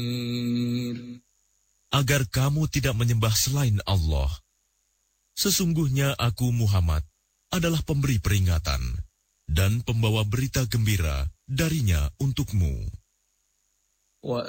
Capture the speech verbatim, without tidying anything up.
agar kamu tidak menyembah selain Allah. Sesungguhnya aku Muhammad adalah pemberi peringatan dan pembawa berita gembira darinya untukmu. وَأَنذِرْهُمْ